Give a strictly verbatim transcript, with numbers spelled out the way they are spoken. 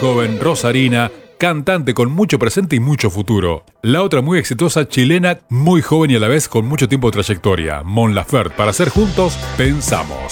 joven, rosarina, cantante con mucho presente y mucho futuro. La otra muy exitosa, chilena, muy joven y a la vez con mucho tiempo de trayectoria, Mon Laferte. Para ser juntos, pensamos.